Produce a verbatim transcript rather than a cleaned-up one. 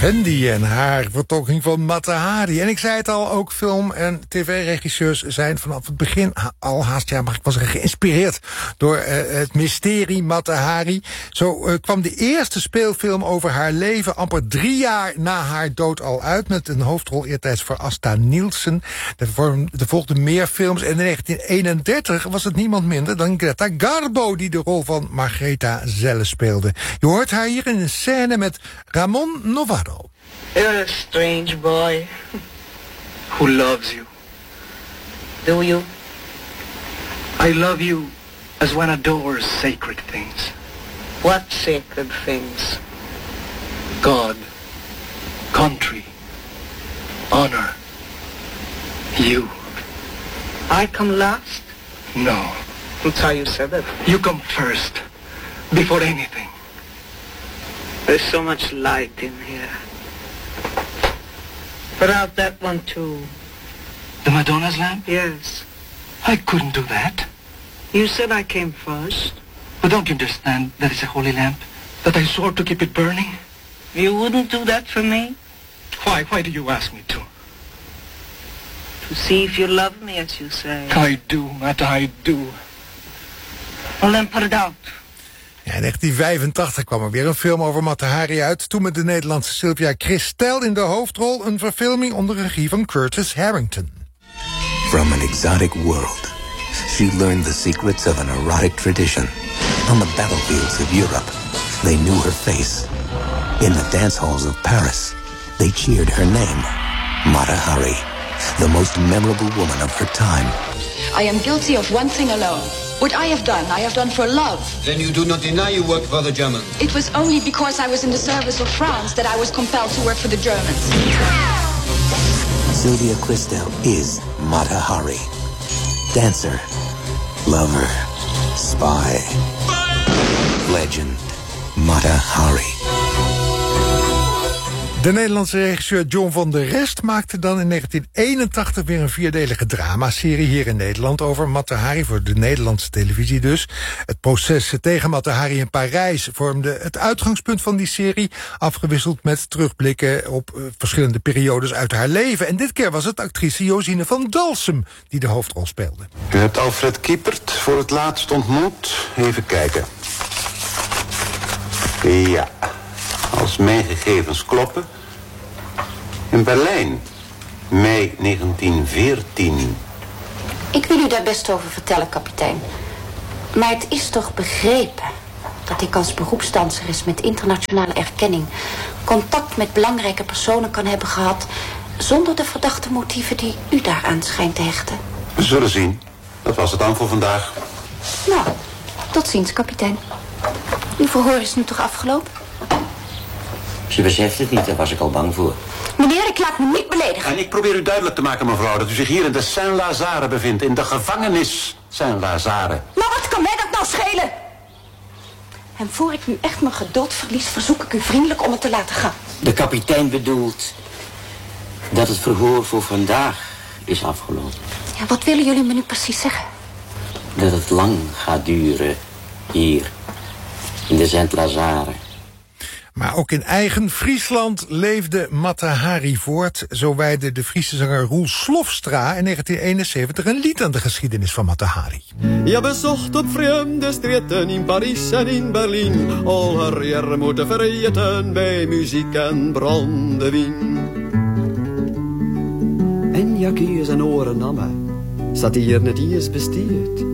Wendy en haar vertolking van Mata Hari. En ik zei het al, ook film- en tv-regisseurs zijn vanaf het begin al haast, ja, mag ik wel zeggen, geïnspireerd door uh, het mysterie Mata Hari. Zo uh, kwam de eerste speelfilm over haar leven amper drie jaar na haar dood al uit, met een hoofdrol eertijds voor Asta Nielsen. Er, vorm, er volgden meer films en in negentien eenendertig was het niemand minder dan Greta Garbo die de rol van Margreta Zelle speelde. Je hoort haar hier in een scène met Ramon Novarro. You're a strange boy. Who loves you? Do you? I love you as one adores sacred things. What sacred things? God, country, honor, you. I come last? No. That's how you said it. You come first, before anything. There's so much light in here. Put out that one too. The Madonna's lamp? Yes. I couldn't do that. You said I came first. But don't you understand that it's a holy lamp? That I swore to keep it burning? You wouldn't do that for me? Why? Why do you ask me to? To see if you love me, as you say. I do, Matt, I do. Well, then put it out. Ja, in negentien vijfentachtig kwam er weer een film over Mata Hari uit. Toen met de Nederlandse Sylvia Christel in de hoofdrol. Een verfilming onder regie van Curtis Harrington. From an exotic world, she learned the secrets of an erotic tradition. On the battlefields of Europe, they knew her face. In the dance halls of Paris, they cheered her name. Mata Hari, the most memorable woman of her time. I am guilty of one thing alone. What I have done, I have done for love. Then you do not deny you worked for the Germans? It was only because I was in the service of France that I was compelled to work for the Germans. Sylvia Christel is Mata Hari. Dancer, lover, spy, legend, Mata Hari. De Nederlandse regisseur John van der Rest maakte dan in negentien eenentachtig weer een vierdelige dramaserie hier in Nederland over Mata Hari, voor de Nederlandse televisie dus. Het proces tegen Mata Hari in Parijs vormde het uitgangspunt van die serie, afgewisseld met terugblikken op uh, verschillende periodes uit haar leven. En dit keer was het actrice Josine van Dalsem die de hoofdrol speelde. U hebt Alfred Kiepert voor het laatst ontmoet. Even kijken. Ja, als mijn gegevens kloppen. In Berlijn, mei negentien veertien. Ik wil u daar best over vertellen, kapitein. Maar het is toch begrepen dat ik als beroepsdanseres met internationale erkenning contact met belangrijke personen kan hebben gehad zonder de verdachte motieven die u daaraan schijnt te hechten. We zullen zien. Dat was het dan voor vandaag. Nou, tot ziens, kapitein. Uw verhoor is nu toch afgelopen? Ze beseft het niet, daar was ik al bang voor. Meneer, ik laat me niet beledigen. En ik probeer u duidelijk te maken, mevrouw, dat u zich hier in de Saint-Lazare bevindt. In de gevangenis Saint-Lazare. Maar wat kan mij dat nou schelen? En voor ik nu echt mijn geduld verlies, verzoek ik u vriendelijk om het te laten gaan. De kapitein bedoelt dat het verhoor voor vandaag is afgelopen. Ja, wat willen jullie me nu precies zeggen? Dat het lang gaat duren hier in de Saint-Lazare. Maar ook in eigen Friesland leefde Mata Hari voort. Zo wijdde de Friese zanger Roel Slofstra in negentien eenenzeventig een lied aan de geschiedenis van Mata Hari. Je bezocht op vreemde streken in Parijs en in Berlijn. Al haar jaren moeten vergeten bij muziek en brandewijn. En Jackie zijn oren namen, zat hier net eens besteed.